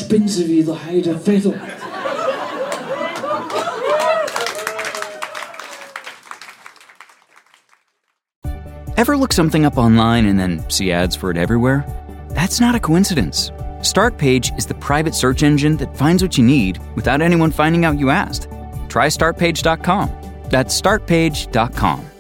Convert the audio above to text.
bin sie wieder, Heide Wetter. Ever look something up online and then see ads for it everywhere? That's not a coincidence. Startpage is the private search engine that finds what you need without anyone finding out you asked. Try Startpage.com. That's Startpage.com.